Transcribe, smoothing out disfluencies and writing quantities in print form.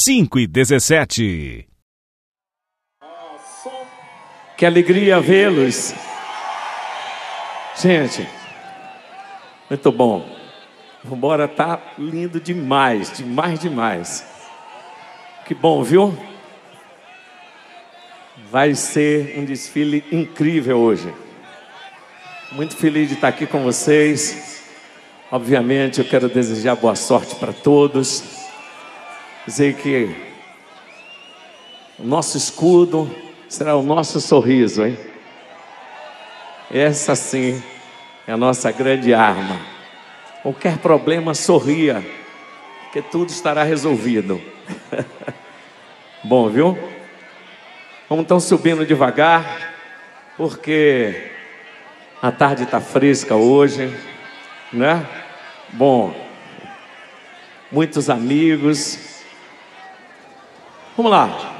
5h17. Que alegria vê-los. Gente, muito bom. Vambora, tá lindo demais, demais, demais. Que bom, viu? Vai ser um desfile incrível hoje. Muito feliz de estar aqui com vocês. Obviamente, eu quero desejar boa sorte para todos. Dizer que o nosso escudo será o nosso sorriso, hein? Essa sim é a nossa grande arma. Qualquer problema, sorria, que tudo estará resolvido. Bom, viu? Vamos então subindo devagar, porque a tarde está fresca hoje, né? Bom, muitos amigos. Vamos lá.